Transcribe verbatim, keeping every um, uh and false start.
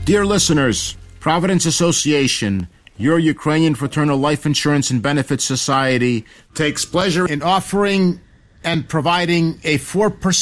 Dear listeners, Providence Association, your Ukrainian Fraternal Life Insurance and Benefits Society, takes pleasure in offering and providing a four percent